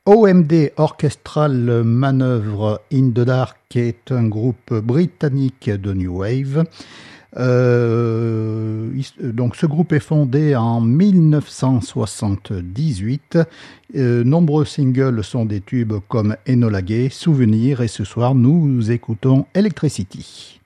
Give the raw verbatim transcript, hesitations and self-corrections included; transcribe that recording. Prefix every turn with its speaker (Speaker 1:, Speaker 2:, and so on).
Speaker 1: O M D Orchestral Manoeuvre in the Dark est un groupe britannique de New Wave. Euh, donc ce groupe est fondé en mille neuf cent soixante-dix-huit. Euh, nombreux singles sont des tubes comme Enola Gay, Souvenir, et ce soir nous écoutons Electricity.